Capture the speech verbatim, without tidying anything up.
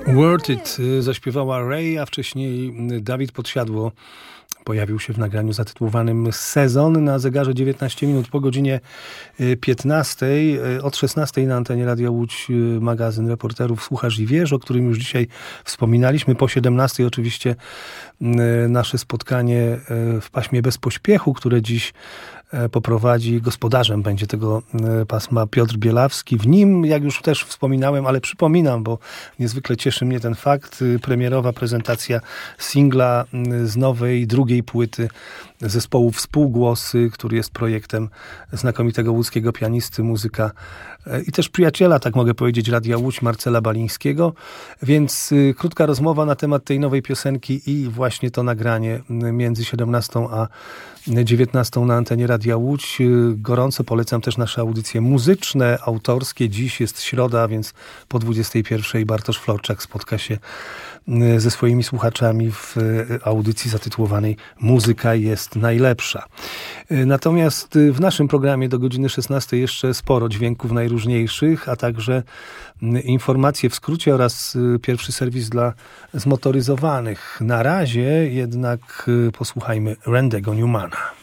Worth It zaśpiewała Ray, a wcześniej Dawid Podsiadło pojawił się w nagraniu zatytułowanym Sezon. Na zegarze dziewiętnaście minut po godzinie piętnastej. Od szesnastej na antenie Radia Łódź magazyn reporterów Słuchasz i Wiesz, o którym już dzisiaj wspominaliśmy. Po siedemnastej oczywiście nasze spotkanie w paśmie Bez Pośpiechu, które dziś poprowadzi, gospodarzem będzie tego pasma Piotr Bielawski. W nim, jak już też wspominałem, ale przypominam, bo niezwykle cieszy mnie ten fakt, premierowa prezentacja singla z nowej, drugiej płyty zespołu Współgłosy, który jest projektem znakomitego łódzkiego pianisty, muzyka i też przyjaciela, tak mogę powiedzieć, Radia Łódź, Marcela Balińskiego. Więc krótka rozmowa na temat tej nowej piosenki i właśnie to nagranie między siedemnastą a dziewiętnastą na antenie Radia Łódź. Gorąco polecam też nasze audycje muzyczne, autorskie. Dziś jest środa, więc po dwudziestej pierwszej Bartosz Florczak spotka się ze swoimi słuchaczami w audycji zatytułowanej Muzyka jest najlepsza. Natomiast w naszym programie do godziny szesnastej jeszcze sporo dźwięków najróżniejszych, a także informacje w skrócie oraz pierwszy serwis dla zmotoryzowanych. Na razie jednak posłuchajmy Randy'ego Newmana.